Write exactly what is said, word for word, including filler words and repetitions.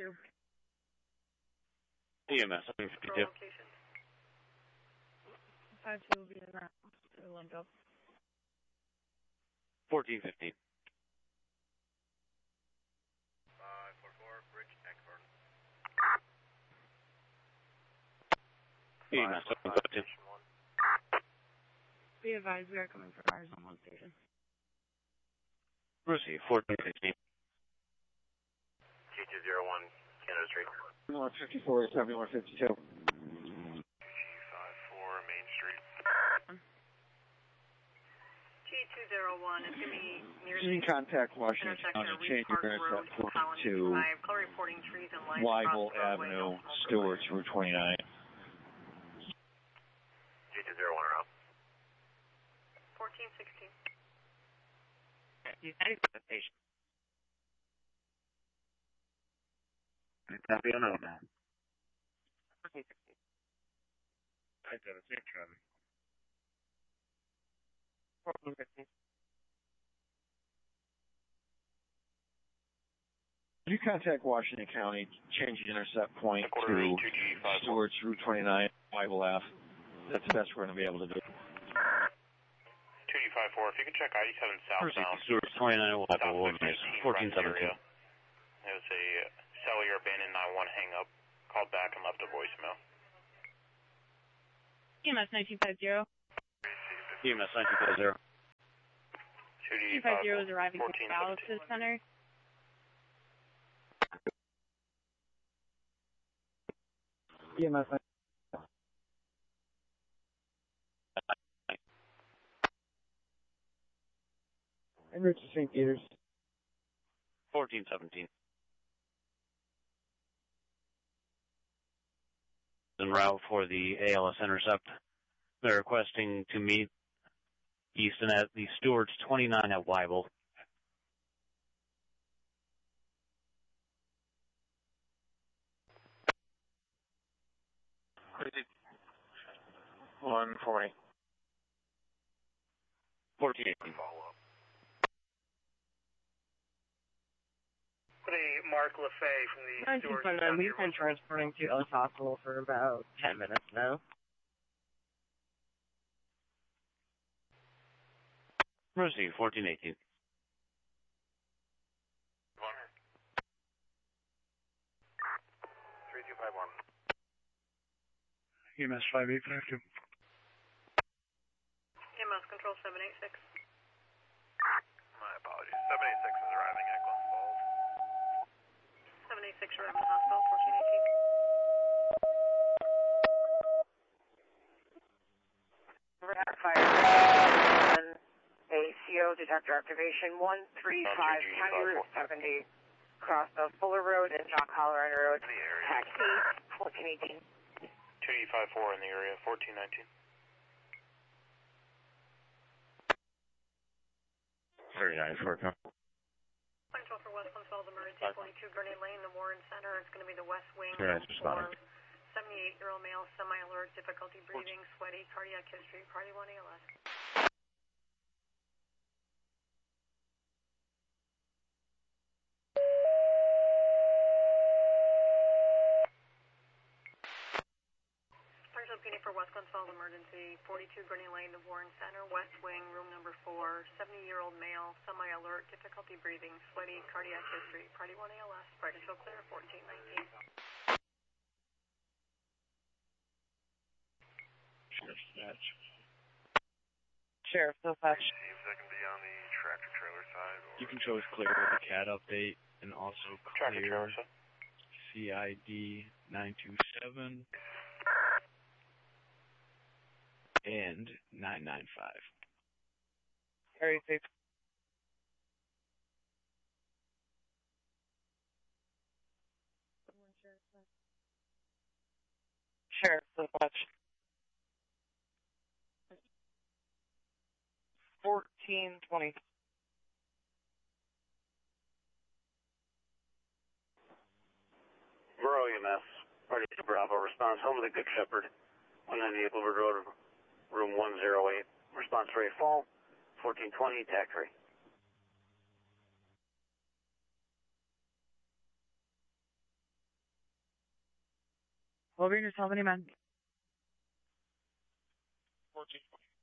two. E M S seven fifty-two. five two will be in that. Linked up. fourteen fifteen. five four four, Bridge Eckford. E M S seven fifty-two. Be advised, we are coming from our zone one station. Receive fourteen fifteen. G two zero one, Canada Street. one fifty-four, seventy-one fifty-two. G five four, Main Street. G two zero one is going to be near You can contact Washington intersection County, of change Reed Park your Road, intercept Collins to Drive, color reporting trees and lights Weibel across the roadway, Avenue, no smoke Stewart's, Route twenty-nine. G two zero one around. fourteen sixteen. He's heading to the station. Copy on out now. fourteen sixteen. I got a safe traffic. fourteen fifteen. You contact Washington County, change the intercept point to Stewart's, Route twenty-nine, Weibel Ave. That's the best we're going to be able to do. two G five four, if you could check I eighty-seven southbound. Stewart's twenty-nine, Weibel, fourteen seventeen. It was a cellular abandoned nine one hang up. Called back and left a voicemail. E M S nineteen fifty. E M S nineteen fifty. two G nineteen fifty is arriving to the Dialysis Center. E M S en route to Saint Peter's. fourteen seventeen. En route for the A L S intercept. They're requesting to meet Easton at the Stewart's twenty-nine at Weibel. one forty. fourteen eighteen. Follow up. Put a Mark LaFay from the nineteen twenty-nine, we've been transporting to Ellis Hospital for about ten minutes now. Receive fourteen eighteen. One. three two five one. E M S five eight five two. E M S control seven eight six. My apologies. seven eight six is arriving at Glens Falls. seven eight six arriving at hospital, fourteen eighteen. Rat fire. A C O detector activation one three five County Route seventy. Across the Fuller Road and John Colorado Road. Taxi fourteen eighteen. two D five four in the area, fourteen nineteen. thirty-nine for a Control for West Glens Falls emergency, forty-two Gurney Lane, the Warren Center. It's going to be the West Wing. Yeah, it's responding. seventy-eight-year-old male, semi-alert, difficulty breathing, sweaty, cardiac history, party one A L S. P D for West Glens Falls emergency, forty-two Gurney Lane, the Warren Center, West Wing, room number four, seventy-year-old male, semi-alert, difficulty breathing, sweaty, cardiac history, party one A L S, bright and show clear, fourteen nineteen. Sheriff's dispatch. Sheriff, dispatch. See if that can be on the tractor trailer side. Or You can show us clear with the C A D update and also tractor clear trailer side. C I D nine two seven and nine nine five. Area safe. Sheriff, dispatch. fourteen twenty. Borough E M S, Party to Bravo, response home of the Good Shepherd, one ninety-eight Boulevard Road, room one oh eight. Response rate fall, fourteen twenty, tack three. Wolverine, just how many men? fourteen twenty.